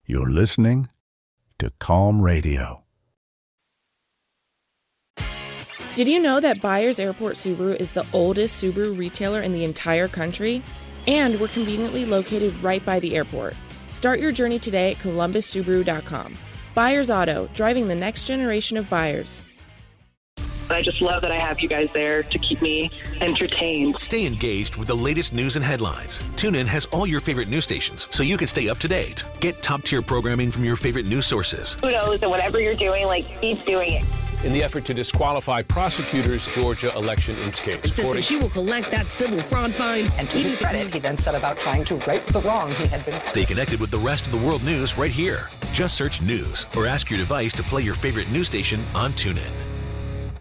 You're listening to Calm Radio. Did you know that Byers Airport Subaru is the oldest Subaru retailer in the entire country? And we're conveniently located right by the airport. Start your journey today at columbussubaru.com. Byers Auto, driving the next generation of buyers. I just love that I have you guys there to keep me entertained. Stay engaged with the latest news and headlines. TuneIn has all your favorite news stations, so you can stay up to date. Get top-tier programming from your favorite news sources. Kudos to whatever you're doing, keep doing it. In the effort to disqualify prosecutors' Georgia election instinct. Insisted she will collect that civil fraud fine. And to his credit, he then set about trying to right the wrong he had been. Stay connected with the rest of the world news right here. Just search news or ask your device to play your favorite news station on TuneIn.